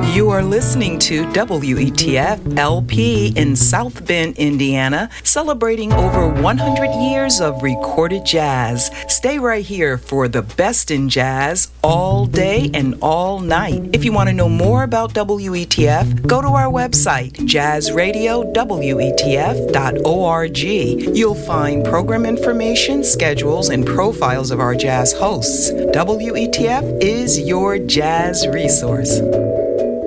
You are listening to WETF LP in South Bend, Indiana, celebrating over 100 years of recorded jazz. Stay right here for the best in jazz all day and all night. If you want to know more about WETF, go to our website, jazzradiowetf.org. You'll find program information, schedules, and profiles of our jazz hosts. WETF is your jazz resource.